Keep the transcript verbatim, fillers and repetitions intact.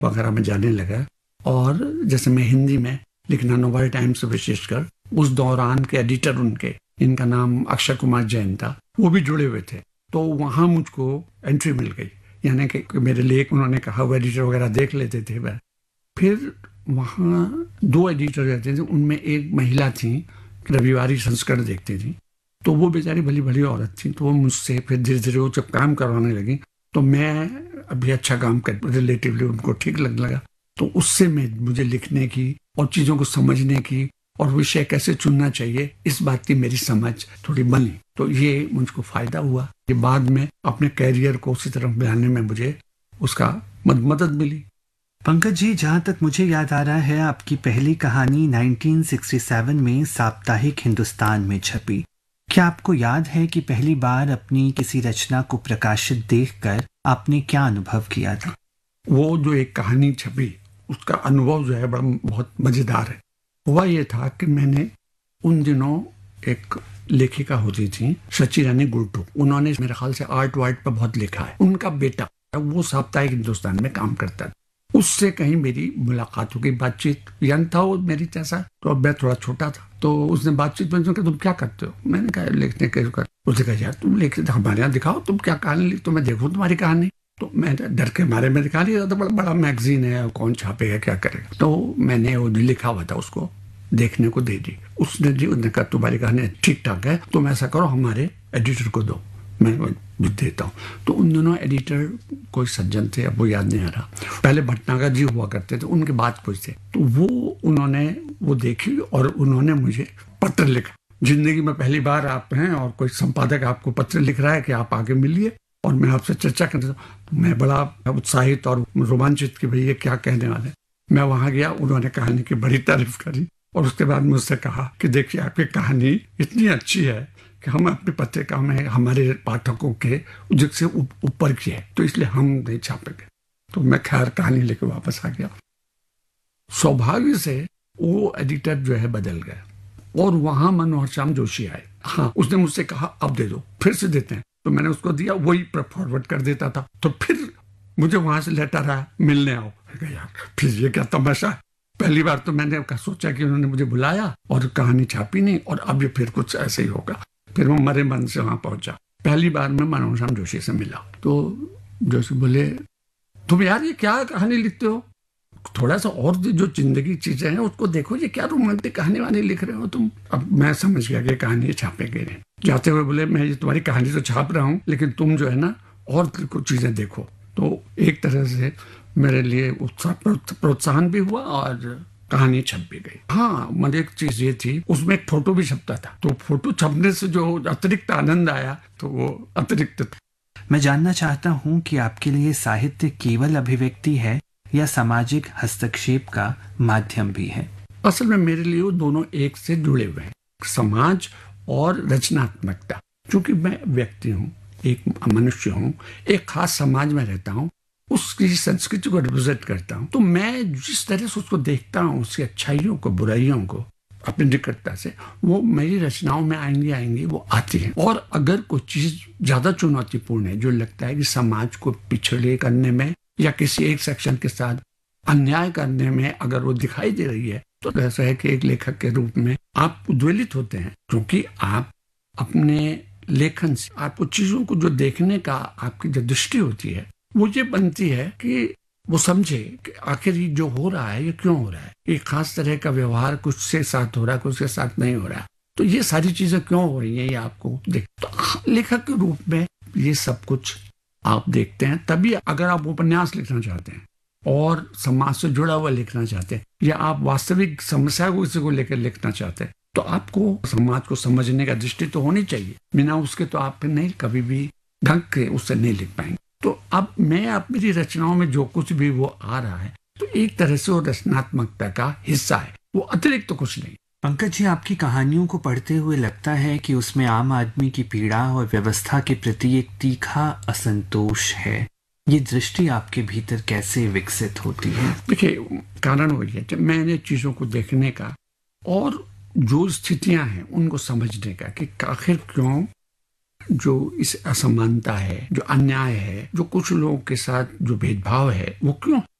वगैरह में जाने लगा। और जैसे मैं हिंदी में लिखना, नवभारत टाइम्स विशेषकर उस दौरान के एडिटर उनके, इनका नाम अक्षय कुमार जैन था, वो भी जुड़े हुए थे। तो वहाँ मुझको एंट्री मिल गई, यानी कि मेरे लेख उन्होंने कहा, वो एडिटर वगैरह देख लेते थे। वह फिर वहाँ दो एडिटर रहते थे, उनमें एक महिला थी, रविवारी संस्करण देखती थी, तो वो बेचारी भली भली औरत थी। तो वो मुझसे फिर धीरे धीरे वो जब काम करवाने लगी, तो मैं अभी अच्छा काम कर, रिलेटिवली उनको ठीक लगने लगा। तो उससे मैं मुझे लिखने की और चीज़ों को समझने की और विषय कैसे चुनना चाहिए, इस बात की मेरी समझ थोड़ी बनी। तो ये मुझको फायदा हुआ कि बाद में अपने कैरियर को उसी तरफ बनाने में मुझे उसका मदद मिली। पंकज जी, जहाँ तक मुझे याद आ रहा है, आपकी पहली कहानी उन्नीस सौ सड़सठ में साप्ताहिक हिंदुस्तान में छपी। क्या आपको याद है कि पहली बार अपनी किसी रचना को प्रकाशित देखकर आपने क्या अनुभव किया था? वो जो एक कहानी छपी, उसका अनुभव जो है बड़ा बहुत मजेदार है। हुआ ये था कि मैंने उन दिनों एक लेखिका होती थी शची रानी गुर्टू, उन्होंने मेरे ख्याल से आर्ट वार्ट पर बहुत लिखा है। उनका बेटा वो साप्ताहिक हिंदुस्तान में काम करता था, उससे कहीं मेरी मुलाकात हो गई, बातचीत। यंग था वो मेरी जैसा, तो अब मैं थोड़ा छोटा था। तो उसने बातचीत में कहा, तुम क्या करते हो? मैंने कहा लिखने के कर। उसने कहा यार तुम लिख, हमारे यहाँ दिखाओ, तुम क्या कहानी लिख, तो मैं देखूँ तुम्हारी कहानी। तो मैं डर के मारे में दिखा नहीं, तो बड़ा बड़ा मैगजीन है, कौन छापेगा, क्या करेगा। तो मैंने वो लिखा हुआ था, उसको देखने को दे दी। उसने जी उसने कहा तुम्हारी कहानी ठीक ठाक है, तुम ऐसा करो हमारे एडिटर को दो, मैं देता हूँ। तो उन दोनों एडिटर कोई सज्जन थे, अब वो याद नहीं आ रहा, पहले भटनागर जी हुआ करते थे, उनके बात पूछते। तो वो उन्होंने वो देखी और उन्होंने मुझे पत्र लिखा। जिंदगी में पहली बार आप हैं और कोई संपादक आपको पत्र लिख रहा है कि आप आगे मिलिए और मैं आपसे चर्चा करता हूँ। तो मैं बड़ा उत्साहित और रोमांचित कि भैया क्या कहने वाले। मैं वहां गया, उन्होंने कहानी की बड़ी तारीफ करी और उसके बाद मुझसे कहा कि देखिए आपकी कहानी इतनी अच्छी है कि हम अपनी पत्रिका में हमारे पाठकों के उद्योग से ऊपर की है, तो इसलिए हम नहीं छापेंगे। तो मैं खैर कहानी लेकर वापस आ गया। सौभाग्य से वो एडिटर जो है बदल गया और वहां मनोहर श्याम जोशी आए। हाँ, उसने मुझसे कहा अब दे दो, फिर से देते हैं। तो मैंने उसको दिया, वही फॉरवर्ड कर देता था। तो फिर मुझे वहां से लेटर आया, मिलने आओ। यार फिर ये क्या तमाशा। पहली बार तो मैंने सोचा कि उन्होंने मुझे बुलाया और कहानी छापी नहीं, और अब ये फिर कुछ ऐसे ही होगा। फिर मैं मरे मन से वहां पहुंचा। पहली बार मैं मनोहर श्याम जोशी से मिला, तो जोशी बोले तुम यार ये क्या कहानी लिखते हो, थोड़ा सा और जो जिंदगी चीजें हैं उसको देखो, ये क्या रोमांटिक कहानी वानी लिख रहे हो तुम। अब मैं समझ गया कि कहानी छापेंगे नहीं। जाते हुए बोले मैं ये तुम्हारी कहानी तो छाप रहा हूँ, लेकिन तुम जो है ना और कुछ चीजें देखो। तो एक तरह से मेरे लिए उत्साह प्रोत्साहन भी हुआ और कहानी छप भी गई। हाँ, मतलब एक चीज ये थी, उसमें एक फोटो भी छपता था, तो फोटो छपने से जो अतिरिक्त आनंद आया तो वो अतिरिक्त था। मैं जानना चाहता हूँ कि आपके लिए साहित्य केवल अभिव्यक्ति है या सामाजिक हस्तक्षेप का माध्यम भी है? असल में मेरे लिए वो दोनों एक से जुड़े हुए हैं, समाज और रचनात्मकता। क्योंकि मैं व्यक्ति हूँ, एक मनुष्य हूँ, एक खास समाज में रहता हूँ, उसकी संस्कृति को रिप्रेजेंट करता हूँ। तो मैं जिस तरह से उसको देखता हूँ, उसकी अच्छाइयों को, बुराइयों को अपनी निकटता से, वो मेरी रचनाओं में आएंगी आएंगी वो आती है। और अगर कोई चीज ज्यादा चुनौतीपूर्ण है, जो लगता है कि समाज को पिछड़े करने में या किसी एक सेक्शन के साथ अन्याय करने में अगर वो दिखाई दे रही है, तो ऐसा है कि एक लेखक के रूप में आप उद्वेलित होते हैं, क्योंकि आप अपने लेखन से आपको चीजों को जो देखने का आपकी जो दृष्टि होती है वो ये बनती है कि वो समझे कि आखिर ये जो हो रहा है ये क्यों हो रहा है, एक खास तरह का व्यवहार कुछ से साथ हो रहा है, कुछ के साथ नहीं हो रहा, तो ये सारी चीजें क्यों हो रही है ये आपको देख। तो लेखक के रूप में ये सब कुछ आप देखते हैं। तभी अगर आप उपन्यास लिखना चाहते हैं और समाज से जुड़ा हुआ लिखना चाहते हैं, या आप वास्तविक समस्या को किसी को लेकर लिखना चाहते हैं, तो आपको समाज को समझने का दृष्टि तो होनी चाहिए। बिना उसके तो आप नहीं कभी भी ढंग के उससे नहीं लिख पाएंगे। तो अब मैं आप मेरी रचनाओं में जो कुछ भी वो आ रहा है, तो एक तरह से वो रचनात्मकता का हिस्सा है, वो अतिरिक्त तो कुछ नहीं। पंकज जी, आपकी कहानियों को पढ़ते हुए लगता है कि उसमें आम आदमी की पीड़ा और व्यवस्था के प्रति एक तीखा असंतोष है। ये दृष्टि आपके भीतर कैसे विकसित होती है? देखिए, कारण वही है, जब मैंने चीजों को देखने का और जो स्थितियां हैं उनको समझने का कि आखिर क्यों जो इस असमानता है, जो अन्याय है, जो कुछ लोगों के साथ जो भेदभाव है, वो क्यों